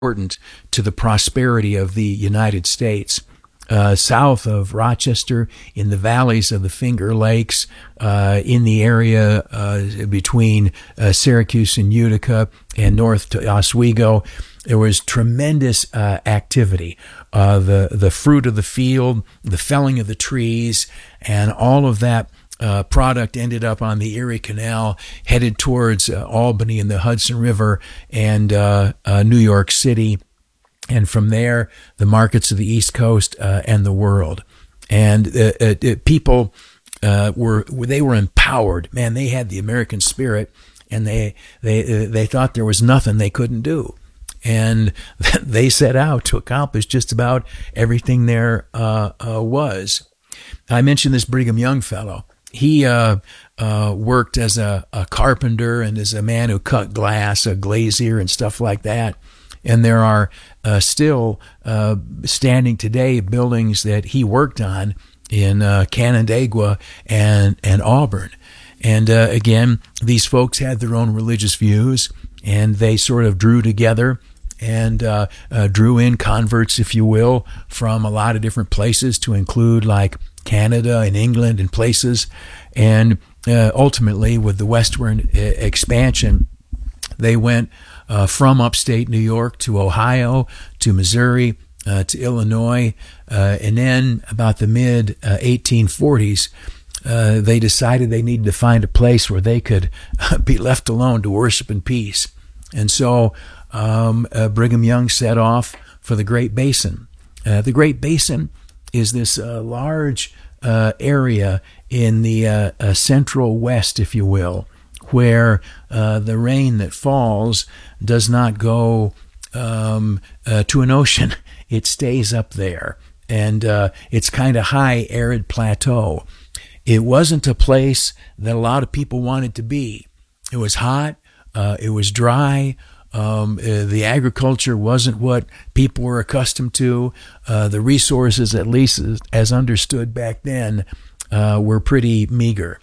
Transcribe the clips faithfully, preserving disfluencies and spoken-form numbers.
important to the prosperity of the United States. Uh, south of Rochester, in the valleys of the Finger Lakes, uh, in the area uh, between uh, Syracuse and Utica, and north to Oswego, there was tremendous uh, activity. Uh, the the fruit of the field, the felling of the trees, and all of that uh, product ended up on the Erie Canal, headed towards uh, Albany and the Hudson River and uh, uh, New York City. And from there, the markets of the East Coast uh, and the world. And uh, uh, people uh, were they were empowered. Man, they had the American spirit, and they they uh, they thought there was nothing they couldn't do. And they set out to accomplish just about everything there uh, uh, was. I mentioned this Brigham Young fellow. He uh, uh, worked as a, a carpenter and as a man who cut glass, a glazier and stuff like that. And there are uh, still uh, standing today buildings that he worked on in uh, Canandaigua and, and Auburn. And uh, again, these folks had their own religious views, and they sort of drew together and uh, uh, drew in converts, if you will, from a lot of different places, to include like Canada and England and places. And uh, ultimately, with the westward uh, expansion, they went Uh, from upstate New York to Ohio, to Missouri, uh, to Illinois, uh, and then about the mid uh, eighteen forties, uh, they decided they needed to find a place where they could be left alone to worship in peace. And so um, uh, Brigham Young set off for the Great Basin. Uh, the Great Basin is this uh, large uh, area in the uh, uh, central west, if you will, where uh, the rain that falls does not go um, uh, to an ocean. It stays up there. And uh, it's kind of high, arid plateau. It wasn't a place that a lot of people wanted to be. It was hot. Uh, it was dry. Um, uh, the agriculture wasn't what people were accustomed to. Uh, the resources, at least as, as understood back then, uh, were pretty meager.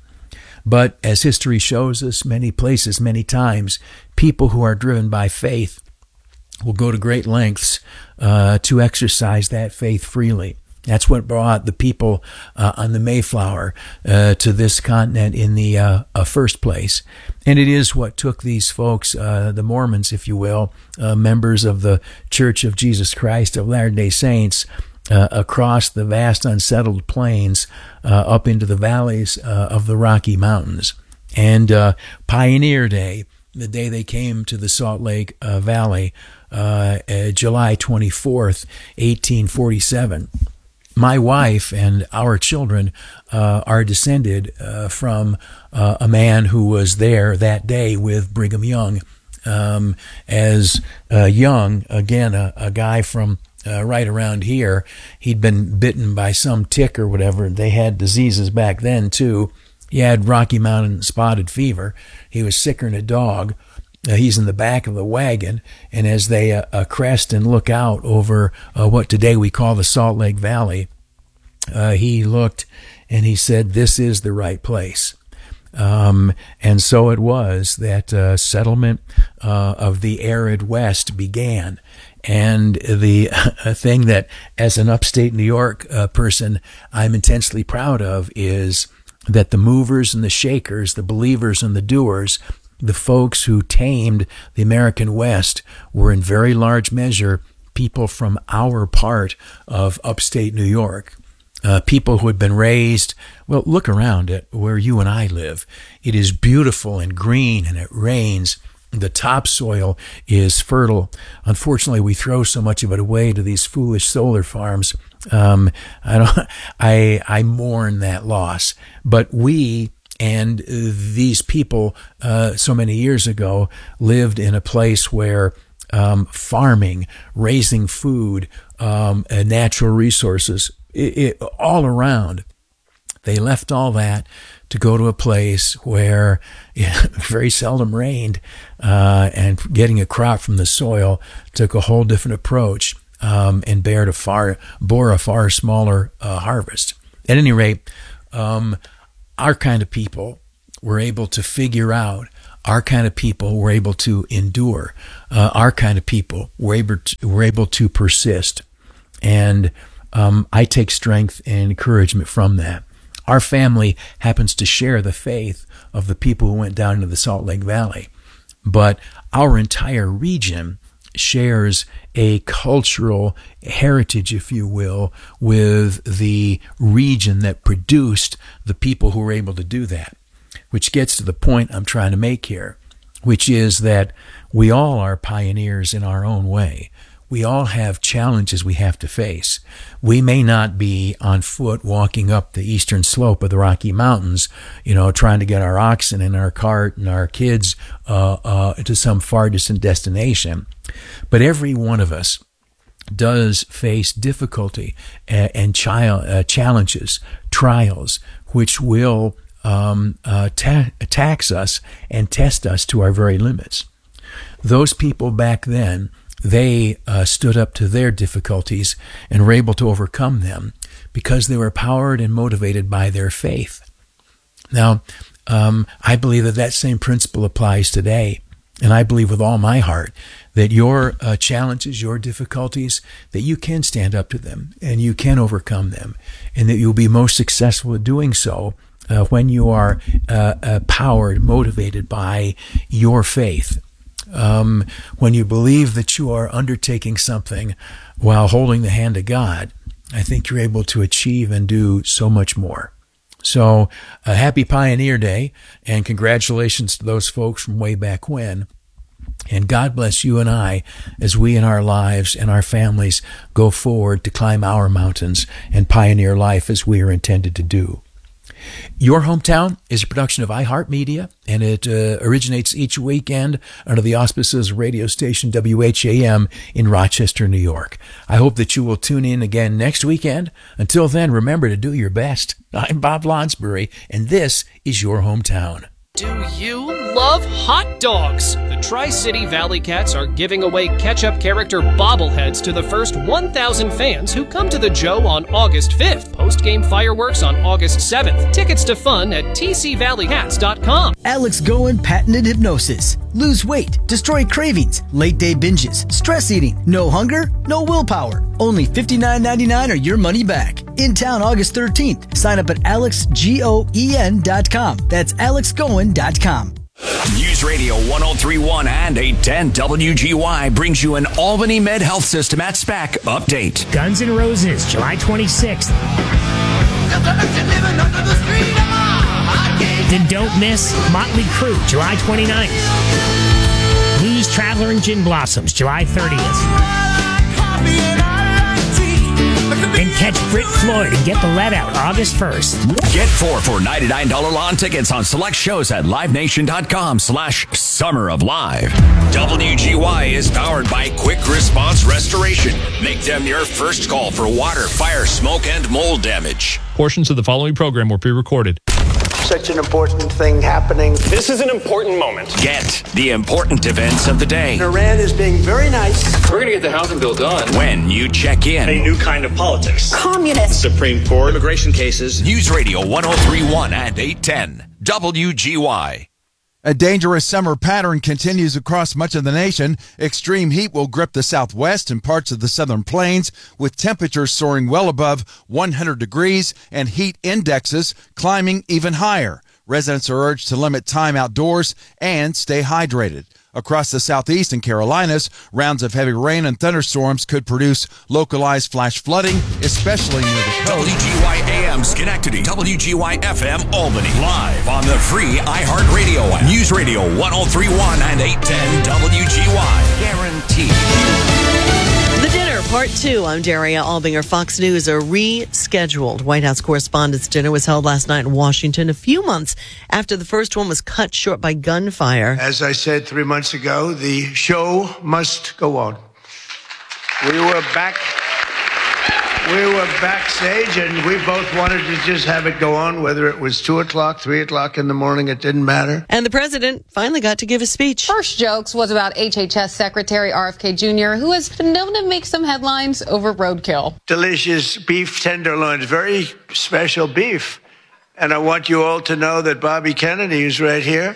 But as history shows us, many places, many times, people who are driven by faith will go to great lengths uh, to exercise that faith freely. That's what brought the people uh, on the Mayflower uh, to this continent in the uh, uh, first place. And it is what took these folks, uh, the Mormons, if you will, uh, members of the Church of Jesus Christ of Latter-day Saints, Uh, across the vast unsettled plains uh, up into the valleys uh, of the Rocky Mountains. And uh, Pioneer Day, the day they came to the Salt Lake uh, Valley, uh, uh, July twenty-fourth, eighteen forty-seven. My wife and our children uh, are descended uh, from uh, a man who was there that day with Brigham Young. Um, as uh, Young, again, a, a guy from Uh, right around here, he'd been bitten by some tick or whatever. They had diseases back then, too. He had Rocky Mountain spotted fever. He was sicker than a dog. Uh, he's in the back of the wagon, and as they uh, uh, crest and look out over uh, what today we call the Salt Lake Valley, uh, he looked and he said, "This is the right place." Um, and so it was that uh, settlement uh, of the arid West began. And the uh, thing that, as an upstate New York uh, person, I'm intensely proud of is that the movers and the shakers, the believers and the doers, the folks who tamed the American West were in very large measure people from our part of upstate New York. Uh, people who had been raised, well, look around at where you and I live. It is beautiful and green, and it rains. The topsoil is fertile. Unfortunately, we throw so much of it away to these foolish solar farms. Um, I don't, I, I mourn that loss. But we and these people, uh, so many years ago, lived in a place where um, farming, raising food, um, and natural resources, it, it, all around. They left all that to go to a place where it very seldom rained, uh, and getting a crop from the soil took a whole different approach, um, and bared a far, bore a far smaller uh, harvest. At any rate, um, our kind of people were able to figure out our kind of people were able to endure. Uh, our kind of people were able to, were able to persist. And um, I take strength and encouragement from that. Our family happens to share the faith of the people who went down into the Salt Lake Valley. But our entire region shares a cultural heritage, if you will, with the region that produced the people who were able to do that, which gets to the point I'm trying to make here, which is that we all are pioneers in our own way. We all have challenges we have to face. We may not be on foot walking up the eastern slope of the Rocky Mountains, you know, trying to get our oxen and our cart and our kids uh, uh, to some far distant destination. But every one of us does face difficulty and, and child, uh, challenges, trials, which will um, uh, ta- tax us and test us to our very limits. Those people back then, they uh, stood up to their difficulties and were able to overcome them because they were powered and motivated by their faith. Now, um, I believe that that same principle applies today. And I believe with all my heart that your uh, challenges, your difficulties, that you can stand up to them and you can overcome them, and that you'll be most successful at doing so uh, when you are uh, uh, powered, motivated by your faith. Um, when you believe that you are undertaking something while holding the hand of God, I think you're able to achieve and do so much more. So, a happy Pioneer Day, and congratulations to those folks from way back when. And God bless you and I as we in our lives and our families go forward to climb our mountains and pioneer life as we are intended to do. Your Hometown is a production of iHeartMedia, and it uh, originates each weekend under the auspices of radio station W H A M in Rochester, New York. I hope that you will tune in again next weekend. Until then, remember to do your best. I'm Bob Lonsbury, and this is Your Hometown. Do you love hot dogs? The Tri-City Valley Cats are giving away ketchup character bobbleheads to the first one thousand fans who come to the Joe on August fifth. Post-game fireworks on August seventh. Tickets to fun at t c valley cats dot com. Alex Goen patented hypnosis. Lose weight, destroy cravings, late day binges, stress eating, no hunger, no willpower. Only fifty-nine ninety-nine or your money back. In town August thirteenth. Sign up at alex goen dot com. That's alex goen dot com. News Radio one oh three point one and eight ten W G Y brings you an Albany Med Health System at SPAC update. Guns N' Roses, July twenty-sixth. Then don't miss Motley Crue, July twenty-ninth. Blues Traveler and Gin Blossoms, July thirtieth. And catch Brit Floyd and Get the Lead Out August first. Get four for ninety-nine dollars lawn tickets on select shows at live nation dot com slash summer of live. W G Y is powered by Quick Response Restoration. Make them your first call for water, fire, smoke, and mold damage. Portions of the following program were pre-recorded. Such an important thing happening. This is an important moment. Get the important events of the day. Iran is being very nice. We're going to get the housing bill done. When you check in. A new kind of politics. Communist. The Supreme Court. Immigration cases. News Radio one oh three point one and eight ten W G Y. A dangerous summer pattern continues across much of the nation. Extreme heat will grip the southwest and parts of the southern plains, with temperatures soaring well above one hundred degrees and heat indexes climbing even higher. Residents are urged to limit time outdoors and stay hydrated. Across the southeast and Carolinas, rounds of heavy rain and thunderstorms could produce localized flash flooding, especially near the coast. W G Y A M Schenectady, W G Y F M Albany, live on the free iHeartRadio app. News Radio one oh three point one and eight ten W G Y. Guaranteed. The Dinner, Part two. I'm Daria Albinger. Fox News, a rescheduled White House Correspondents' Dinner was held last night in Washington, a few months after the first one was cut short by gunfire. As I said three months ago, the show must go on. We were back. We were backstage, and we both wanted to just have it go on, whether it was two o'clock, three o'clock in the morning, it didn't matter. And the president finally got to give a speech. First jokes was about H H S Secretary R F K Junior, who has been known to make some headlines over roadkill. Delicious beef tenderloins, very special beef. And I want you all to know that Bobby Kennedy, who's right here,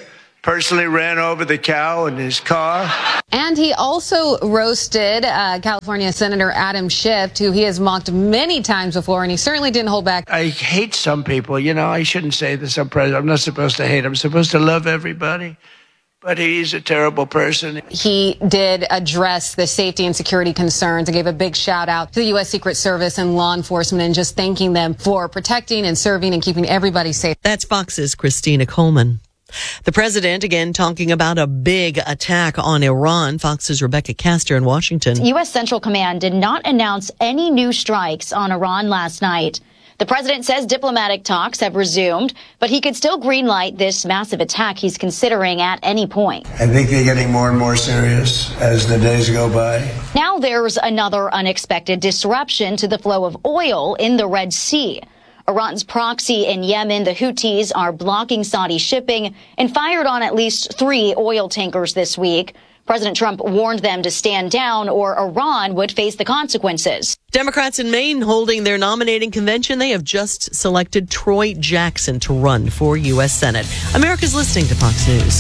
personally ran over the cow in his car. And he also roasted uh, California Senator Adam Schiff, who he has mocked many times before, and he certainly didn't hold back. I hate some people. You know, I shouldn't say this. I'm president. I'm not supposed to hate. I'm supposed to love everybody. But he's a terrible person. He did address the safety and security concerns and gave a big shout out to the U S Secret Service and law enforcement and just thanking them for protecting and serving and keeping everybody safe. That's Fox's Christina Coleman. The president again talking about a big attack on Iran. Fox's Rebecca Castor in Washington. U S Central Command did not announce any new strikes on Iran last night. The president says diplomatic talks have resumed, but he could still greenlight this massive attack he's considering at any point. I think they're getting more and more serious as the days go by. Now there's another unexpected disruption to the flow of oil in the Red Sea. Iran's proxy in Yemen, the Houthis, are blocking Saudi shipping and fired on at least three oil tankers this week. President Trump warned them to stand down or Iran would face the consequences. Democrats in Maine holding their nominating convention. They have just selected Troy Jackson to run for U S Senate. America's listening to Fox News.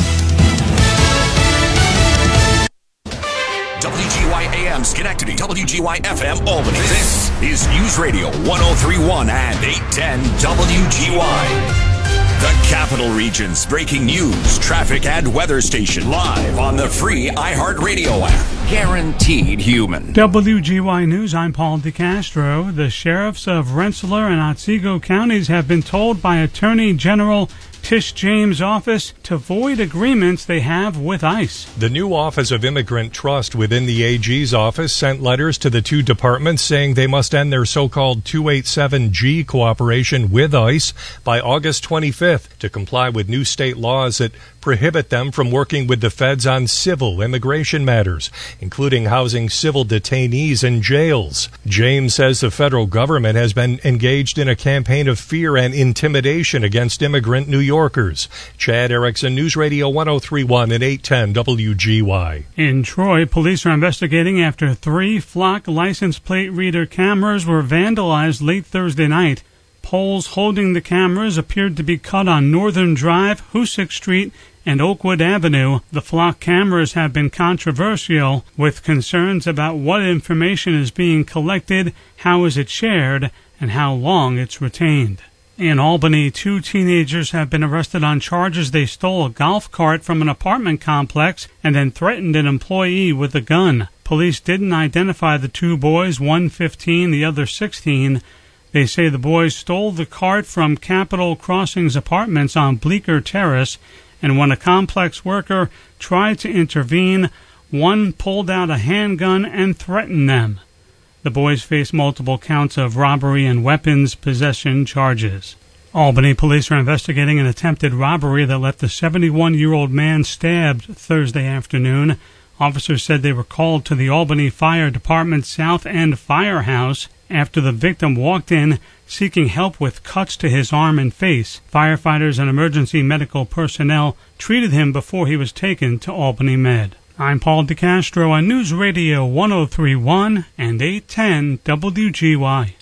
W G Y A M Schenectady, W G Y F M Albany. This is News Radio one oh three point one and eight ten W G Y. The Capital Region's breaking news, traffic, and weather station live on the free iHeartRadio app. Guaranteed human. W G Y News, I'm Paul DeCastro. The sheriffs of Rensselaer and Otsego counties have been told by Attorney General Tish James' office to void agreements they have with ICE. The new Office of Immigrant Trust within the A G's office sent letters to the two departments saying they must end their so-called two eighty-seven G cooperation with ICE by August twenty-fifth to comply with new state laws that prohibit them from working with the feds on civil immigration matters, including housing civil detainees in jails. James says the federal government has been engaged in a campaign of fear and intimidation against immigrant New Yorkers. Chad Erickson, News Radio one oh three point one and eight ten W G Y. In Troy, police are investigating after three Flock license plate reader cameras were vandalized late Thursday night. Poles holding the cameras appeared to be cut on Northern Drive, Hoosick Street, and Oakwood Avenue. The Flock cameras have been controversial, with concerns about what information is being collected, how is it shared, and how long it's retained. In Albany, two teenagers have been arrested on charges they stole a golf cart from an apartment complex and then threatened an employee with a gun. Police didn't identify the two boys, one fifteen, the other sixteen. They say the boys stole the cart from Capitol Crossings Apartments on Bleecker Terrace, and when a complex worker tried to intervene, one pulled out a handgun and threatened them. The boys face multiple counts of robbery and weapons possession charges. Albany police are investigating an attempted robbery that left a seventy-one-year-old man stabbed Thursday afternoon. Officers said they were called to the Albany Fire Department South End Firehouse after the victim walked in seeking help with cuts to his arm and face. Firefighters and emergency medical personnel treated him before he was taken to Albany Med. I'm Paul DeCastro on News Radio one oh three point one and eight ten W G Y.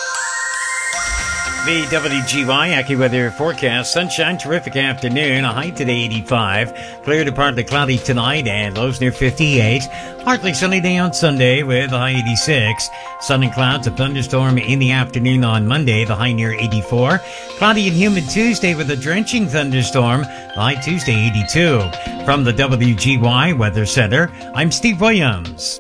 The W G Y AccuWeather forecast. Sunshine, terrific afternoon. A high today eighty-five. Clear to partly cloudy tonight and lows near fifty-eight. Partly sunny day on Sunday with a high eighty-six. Sun and clouds, a thunderstorm in the afternoon on Monday, the high near eighty-four. Cloudy and humid Tuesday with a drenching thunderstorm, the high Tuesday eighty-two. From the W G Y Weather Center, I'm Steve Williams.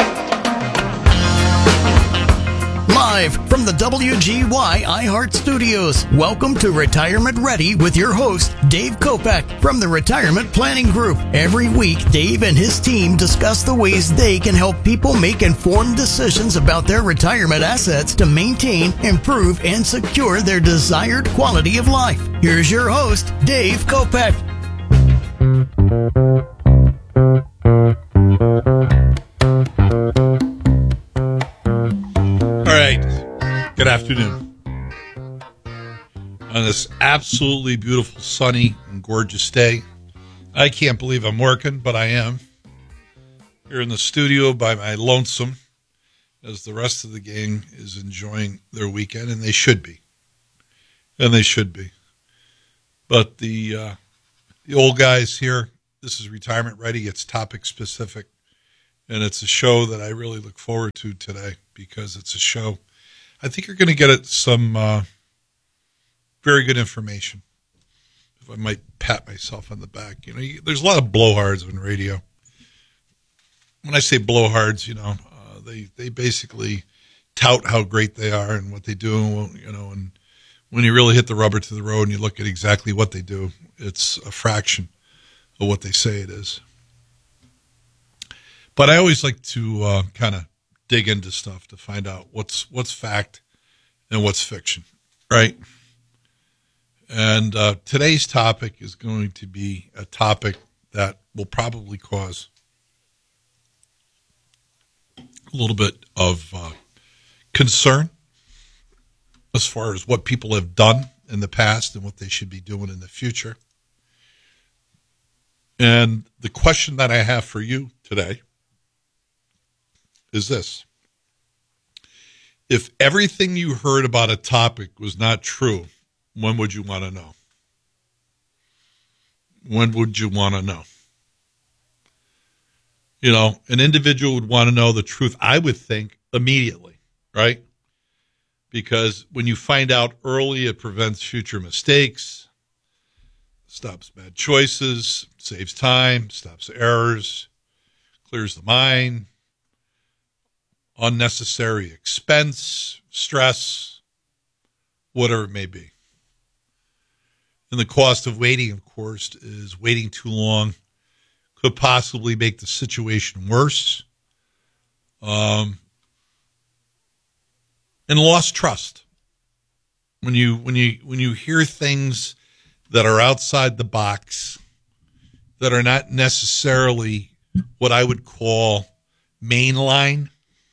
Live from the W G Y iHeart Studios, welcome to Retirement Ready with your host, Dave Kopeck from the Retirement Planning Group. Every week, Dave and his team discuss the ways they can help people make informed decisions about their retirement assets to maintain, improve, and secure their desired quality of life. Here's your host, Dave Kopeck. Good afternoon. On this absolutely beautiful, sunny, and gorgeous day, I can't believe I'm working, but I am. Here in the studio by my lonesome, as the rest of the gang is enjoying their weekend, and they should be. And they should be. But the uh, the old guys here. This is Retirement Ready. It's topic specific. And it's a show that I really look forward to today because it's a show. I think you're going to get it some uh, very good information. If I might pat myself on the back. You know, you, there's a lot of blowhards on radio. When I say blowhards, you know, uh, they, they basically tout how great they are and what they do, you know, and when you really hit the rubber to the road and you look at exactly what they do, it's a fraction of what they say it is. But I always like to uh, kind of dig into stuff to find out what's what's fact and what's fiction, right? And uh, today's topic is going to be a topic that will probably cause a little bit of uh, concern as far as what people have done in the past and what they should be doing in the future. And the question that I have for you today is this. If everything you heard about a topic was not true, when would you want to know? When would you want to know? You know, an individual would want to know the truth, I would think, immediately, right? Because when you find out early, it prevents future mistakes, stops bad choices, saves time, stops errors, clears the mind, unnecessary expense, stress, whatever it may be. And the cost of waiting, of course, is waiting too long could possibly make the situation worse. Um, and lost trust. When you when you when you hear things that are outside the box, that are not necessarily what I would call mainline.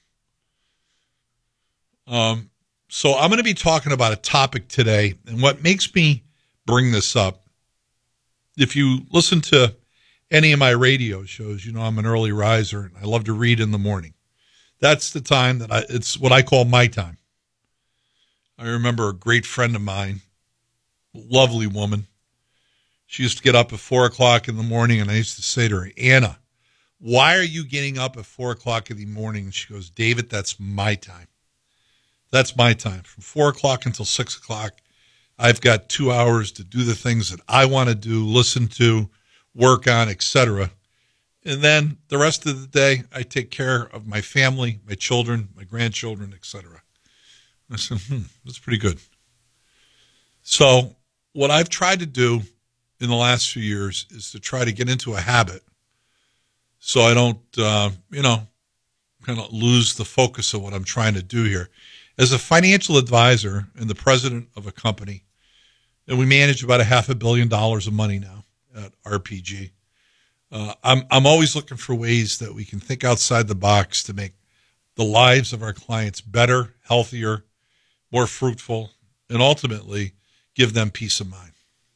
Um, so I'm going to be talking about a topic today, and what makes me bring this up, if you listen to any of my radio shows, you know I'm an early riser, and I love to read in the morning. That's the time that I, it's what I call my time. I remember a great friend of mine, lovely woman. She used to get up at four o'clock in the morning, and I used to say to her, Anna, why are you getting up at four o'clock in the morning? And she goes, David, that's my time. That's my time. From four o'clock until six o'clock, I've got two hours to do the things that I want to do, listen to, work on, et cetera. And then the rest of the day, I take care of my family, my children, my grandchildren, et cetera. I said, hmm, that's pretty good. So what I've tried to do in the last few years is to try to get into a habit so I don't, uh, you know, kind of lose the focus of what I'm trying to do here. As a financial advisor and the president of a company, and we manage about a half a billion dollars of money now at R P G, uh, I'm, I'm always looking for ways that we can think outside the box to make the lives of our clients better, healthier, more fruitful, and ultimately give them peace of mind.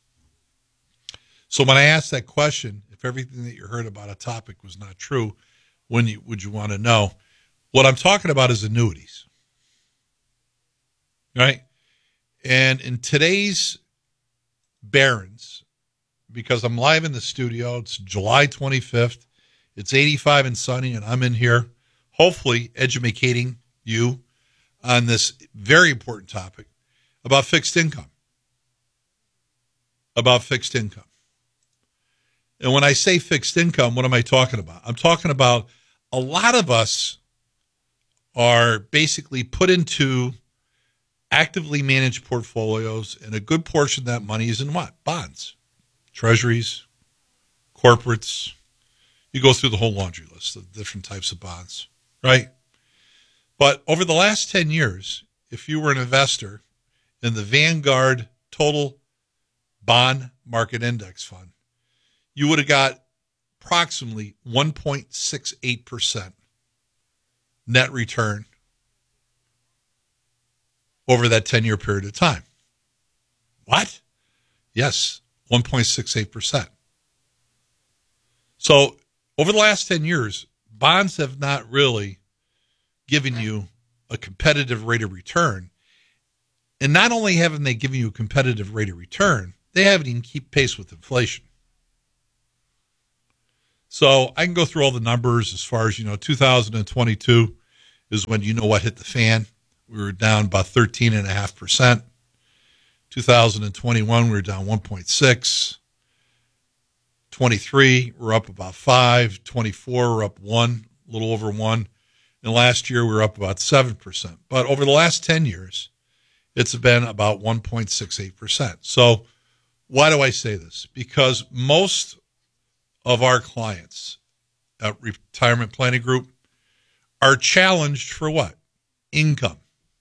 So when I asked that question, if everything that you heard about a topic was not true, when you, would you want to know? What I'm talking about is annuities, right? And in today's Barron's, because I'm live in the studio, it's July twenty-fifth, it's eighty-five and sunny, and I'm in here, hopefully educating you on this very important topic about fixed income. About fixed income. And when I say fixed income, what am I talking about? I'm talking about a lot of us are basically put into actively managed portfolios, and a good portion of that money is in what? Bonds, treasuries, corporates. You go through the whole laundry list of different types of bonds, right? But over the last ten years, if you were an investor in the Vanguard Total Bond Market Index Fund, you would have got approximately one point six eight percent net return over that ten-year period of time. What? Yes, one point six eight percent. So over the last ten years, bonds have not really given you a competitive rate of return. And not only haven't they given you a competitive rate of return, they haven't even kept pace with inflation. So I can go through all the numbers as far as, you know, two thousand twenty-two is when you know what hit the fan. We were down about thirteen point five percent. two thousand twenty-one, we were down one point six. twenty-three, we're up about five. twenty-four, we're up one, a little over one. And last year, we were up about seven percent. But over the last ten years, it's been about one point six eight percent. So why do I say this? Because most of our clients at Retirement Planning Group are challenged for what? Income.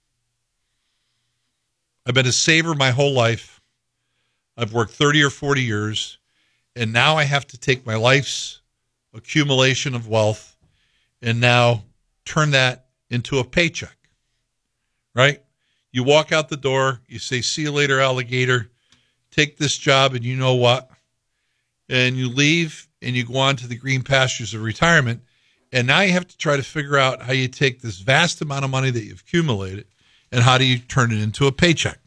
I've been a saver my whole life. I've worked thirty or forty years, and now I have to take my life's accumulation of wealth and now turn that into a paycheck, right? You walk out the door, you say, see you later, alligator, take this job, and you know what? And you leave and you go on to the green pastures of retirement, and now you have to try to figure out how you take this vast amount of money that you've accumulated and how do you turn it into a paycheck.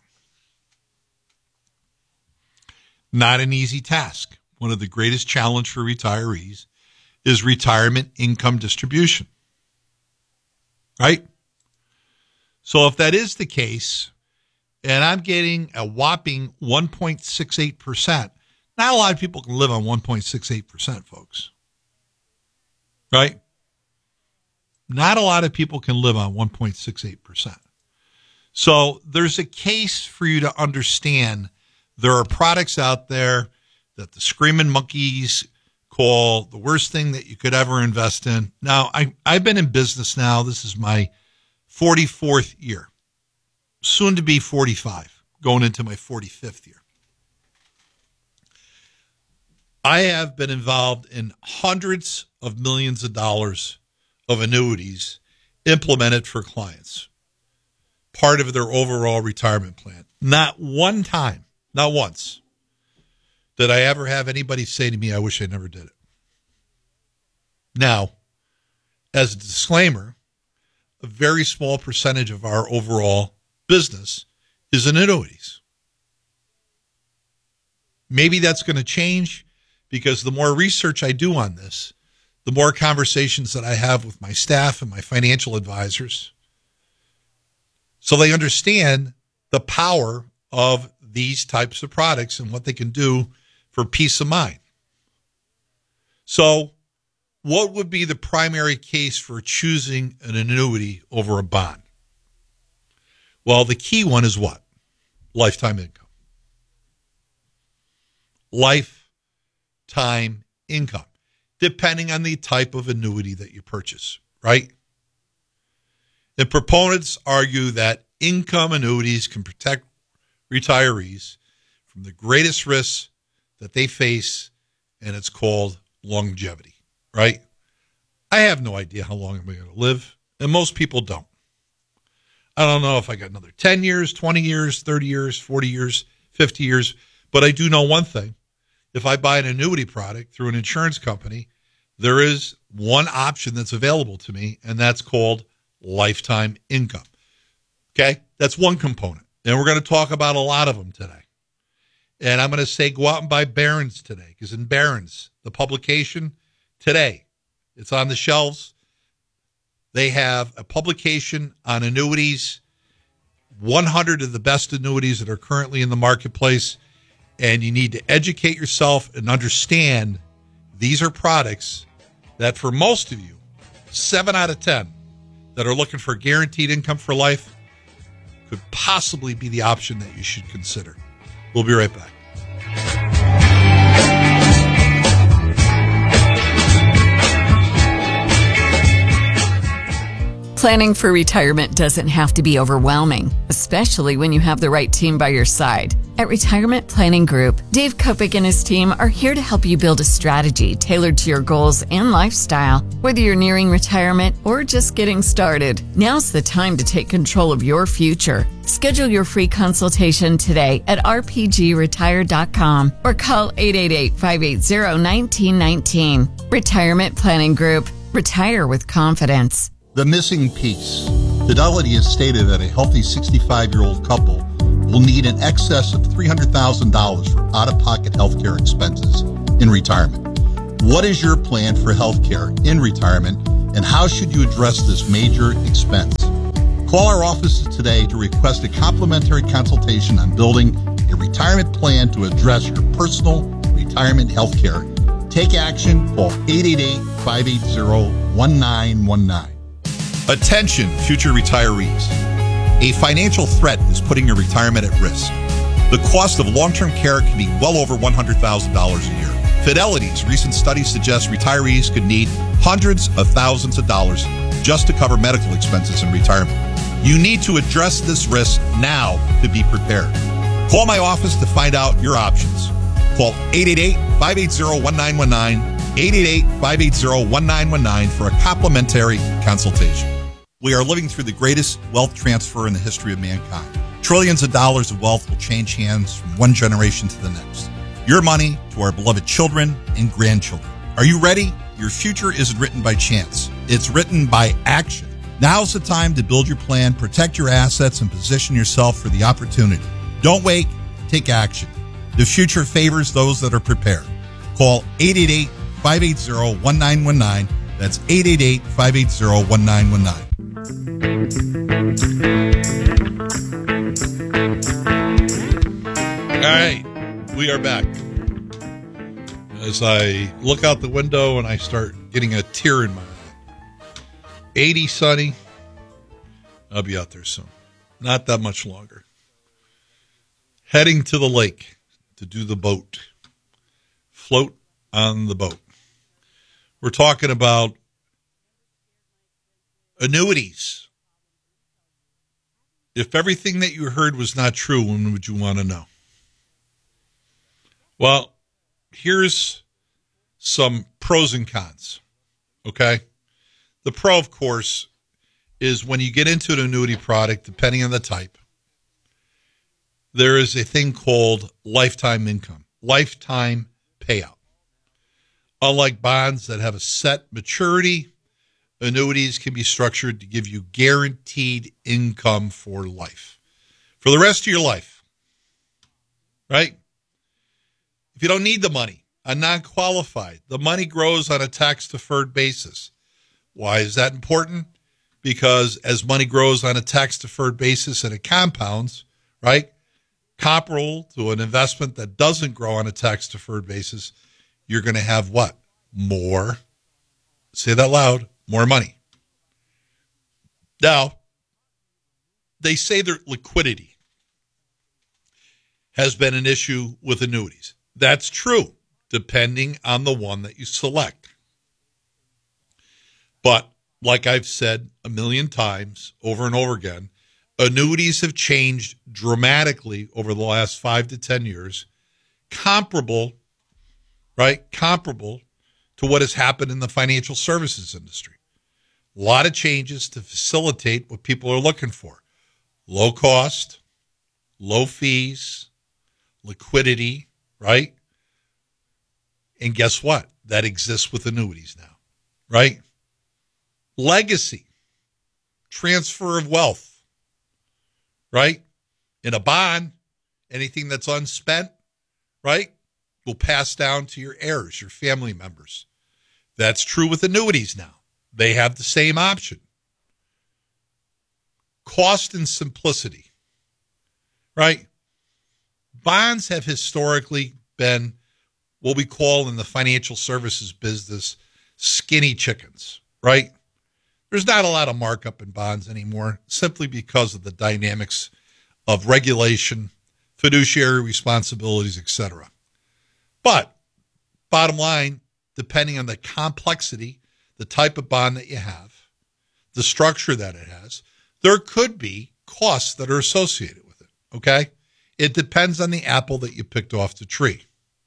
Not an easy task. One of the greatest challenges for retirees is retirement income distribution, right? So if that is the case, and I'm getting a whopping one point six eight percent, not a lot of people can live on one point six eight percent, folks, right? Not a lot of people can live on one point six eight percent. So there's a case for you to understand there are products out there that the screaming monkeys call the worst thing that you could ever invest in. Now, I, I've been in business now. This is my forty-fourth year, soon to be forty-five, going into my forty-fifth year. I have been involved in hundreds of millions of dollars of annuities implemented for clients, part of their overall retirement plan. Not one time, not once, did I ever have anybody say to me, I wish I never did it. Now, as a disclaimer, a very small percentage of our overall business is in annuities. Maybe that's going to change because the more research I do on this, the more conversations that I have with my staff and my financial advisors, so they understand the power of these types of products and what they can do for peace of mind. So what would be the primary case for choosing an annuity over a bond? Well, the key one is what? Lifetime income. Lifetime income, depending on the type of annuity that you purchase, right? And proponents argue that income annuities can protect retirees from the greatest risks that they face, and it's called longevity, right? I have no idea how long I'm going to live, and most people don't. I don't know if I got another ten years, twenty years, thirty years, forty years, fifty years, but I do know one thing. If I buy an annuity product through an insurance company, there is one option that's available to me, and that's called lifetime income. Okay? That's one component. And we're going to talk about a lot of them today. And I'm going to say go out and buy Barron's today, because in Barron's, the publication today, it's on the shelves. They have a publication on annuities, one hundred of the best annuities that are currently in the marketplace. And you need to educate yourself and understand these are products that for most of you, seven out of ten that are looking for guaranteed income for life could possibly be the option that you should consider. We'll be right back. Planning for retirement doesn't have to be overwhelming, especially when you have the right team by your side. At Retirement Planning Group, Dave Kopic and his team are here to help you build a strategy tailored to your goals and lifestyle. Whether you're nearing retirement or just getting started, now's the time to take control of your future. Schedule your free consultation today at r p g retire dot com or call eight eight eight, five eight zero, one nine one nine. Retirement Planning Group. Retire with confidence. The missing piece. Fidelity has stated that a healthy sixty-five-year-old couple will need in excess of three hundred thousand dollars for out-of-pocket healthcare expenses in retirement. What is your plan for health care in retirement, and how should you address this major expense? Call our offices today to request a complimentary consultation on building a retirement plan to address your personal retirement health care. Take action. Call eight eight eight, five eight zero, one nine one nine. Attention, future retirees. A financial threat is putting your retirement at risk. The cost of long-term care can be well over one hundred thousand dollars a year. Fidelity's recent study suggests retirees could need hundreds of thousands of dollars just to cover medical expenses in retirement. You need to address this risk now to be prepared. Call my office to find out your options. Call eight eight eight, five eight zero, one nine one nine, eight eight eight, five eight zero, one nine one nine for a complimentary consultation. We are living through the greatest wealth transfer in the history of mankind. Trillions of dollars of wealth will change hands from one generation to the next. Your money to our beloved children and grandchildren. Are you ready? Your future isn't written by chance. It's written by action. Now's the time to build your plan, protect your assets, and position yourself for the opportunity. Don't wait. Take action. The future favors those that are prepared. Call eight eight eight, five eight zero, one nine one nine. That's eight eight eight, five eight zero, one nine one nine. All right, we are back. As I look out the window and I start getting a tear in my eye. eighty sunny. I'll be out there soon. Not that much longer. Heading to the lake to do the boat. Float on the boat. We're talking about annuities. If everything that you heard was not true, when would you want to know? Well, here's some pros and cons, okay? The pro, of course, is when you get into an annuity product, depending on the type, there is a thing called lifetime income, lifetime payout. Unlike bonds that have a set maturity, annuities can be structured to give you guaranteed income for life, for the rest of your life, right? If you don't need the money, a non-qualified, the money grows on a tax-deferred basis. Why is that important? Because as money grows on a tax-deferred basis and it compounds, right, comparable to an investment that doesn't grow on a tax-deferred basis, you're going to have what? More, say that loud, more money. Now, they say their liquidity has been an issue with annuities. That's true, depending on the one that you select. But like I've said a million times over and over again, annuities have changed dramatically over the last five to ten years, comparable, right, comparable to what has happened in the financial services industry. A lot of changes to facilitate what people are looking for. Low cost, low fees, liquidity, right? And guess what? That exists with annuities now, right? Legacy, transfer of wealth, right? In a bond, anything that's unspent, right, will pass down to your heirs, your family members. That's true with annuities now. They have the same option. Cost and simplicity, right? Bonds have historically been what we call in the financial services business skinny chickens, right? There's not a lot of markup in bonds anymore, simply because of the dynamics of regulation, fiduciary responsibilities, et cetera. But bottom line, depending on the complexity, the type of bond that you have, the structure that it has, there could be costs that are associated with it, okay? It depends on the apple that you picked off the tree.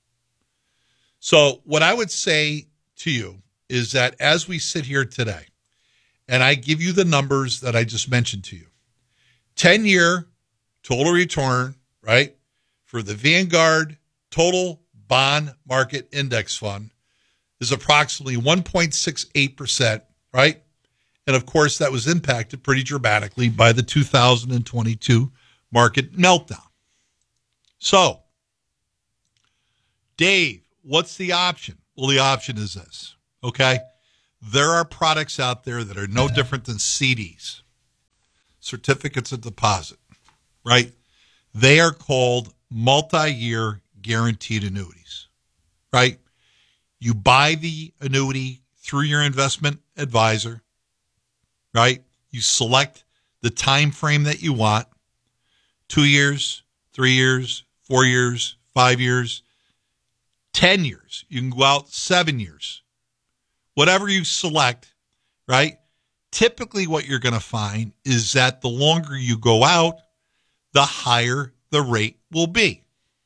So what I would say to you is that as we sit here today, and I give you the numbers that I just mentioned to you, ten-year total return, right, for the Vanguard Total Bond Market Index Fund is approximately one point six eight percent, right? And, of course, that was impacted pretty dramatically by the two thousand twenty-two market meltdown. So, Dave, what's the option? Well, the option is this, okay? There are products out there that are no different than C Ds, certificates of deposit, right? They are called multi-year guaranteed annuities, right? You buy the annuity through your investment advisor, right? You select the time frame that you want, two years, three years, four years, five years, ten years. You can go out seven years. Whatever you select, right? Typically what you're going to find is that the longer you go out, the higher the rate will be.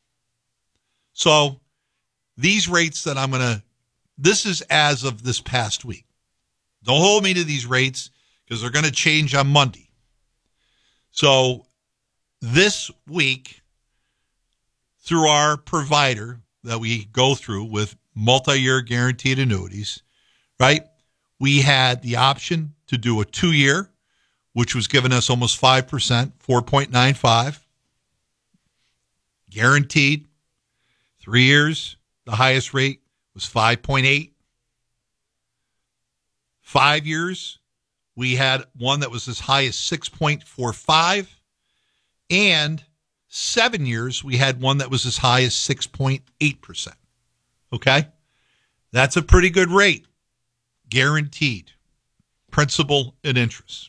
So these rates that I'm going to, this is as of this past week. Don't hold me to these rates because they're going to change on Monday. So this week, through our provider that we go through with multi-year guaranteed annuities, right? We had the option to do a two-year, which was giving us almost five percent, four point nine five. Guaranteed. Three years, the highest rate was five point eight. Five years, we had one that was as high as six point four five. And seven years, we had one that was as high as six point eight percent. Okay? That's a pretty good rate. Guaranteed. Principal and interest.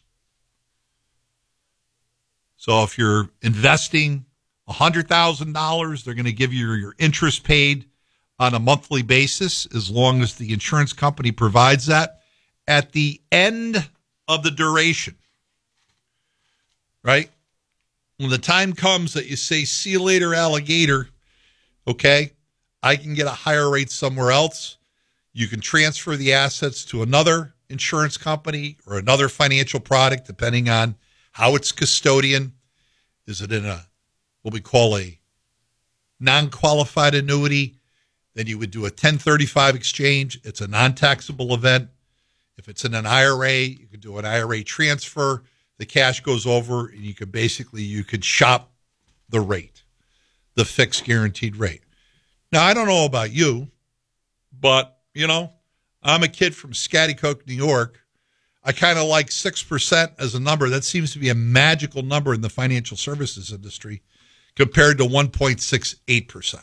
So if you're investing one hundred thousand dollars, they're going to give you your interest paid on a monthly basis as long as the insurance company provides that at the end of the duration. Right? When the time comes that you say, see you later, alligator, okay, I can get a higher rate somewhere else. You can transfer the assets to another insurance company or another financial product, depending on how it's custodian. Is it in a what we call a non-qualified annuity? Then you would do a ten thirty-five exchange. It's a non-taxable event. If it's in an I R A, you could do an I R A transfer. The cash goes over, and you could basically, you could shop the rate, the fixed guaranteed rate. Now, I don't know about you, but, you know, I'm a kid from Scottycoke, New York. I kind of like six percent as a number. That seems to be a magical number in the financial services industry compared to one point six eight percent.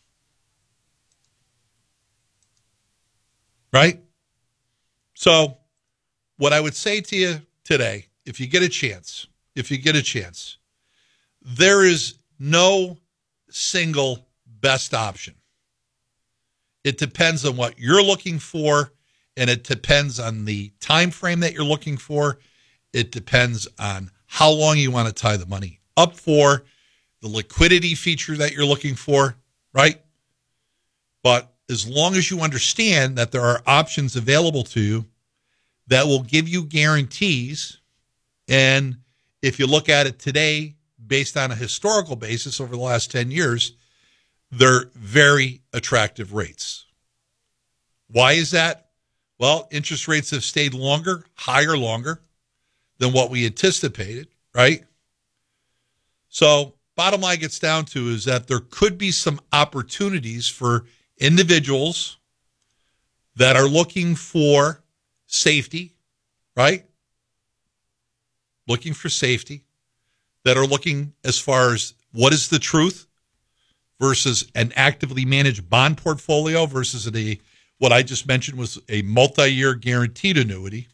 Right? So what I would say to you today, if you get a chance, if you get a chance, there is no single best option. It depends on what you're looking for, and it depends on the time frame that you're looking for. It depends on how long you want to tie the money up for, the liquidity feature that you're looking for, right? But as long as you understand that there are options available to you that will give you guarantees, and if you look at it today based on a historical basis over the last ten years, they're very attractive rates. Why is that? Well, interest rates have stayed longer, higher longer than what we anticipated, right? So bottom line gets down to is that there could be some opportunities for individuals that are looking for safety, right? Looking for safety, that are looking as far as what is the truth versus an actively managed bond portfolio versus a what I just mentioned was a multi-year guaranteed annuity.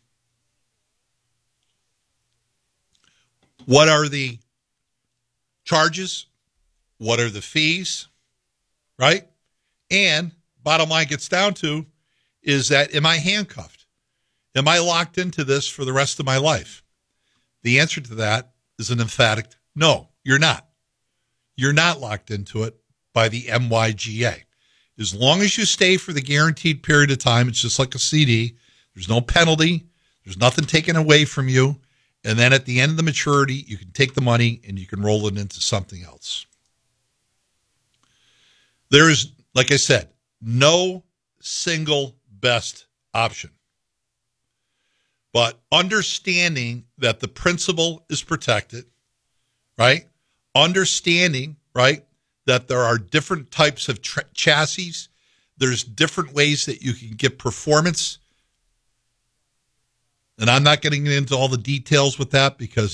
What are the charges? What are the fees? Right? And bottom line gets down to is that, am I handcuffed? Am I locked into this for the rest of my life? The answer to that is an emphatic no, you're not. You're not locked into it by the M Y G A. As long as you stay for the guaranteed period of time, it's just like a C D. There's no penalty. There's nothing taken away from you. And then at the end of the maturity, you can take the money and you can roll it into something else. There is, like I said, no single best option. But understanding that the principal is protected, right? Understanding, right, that there are different types of tr- chassis There's different ways that you can get performance. And I'm not getting into all the details with that because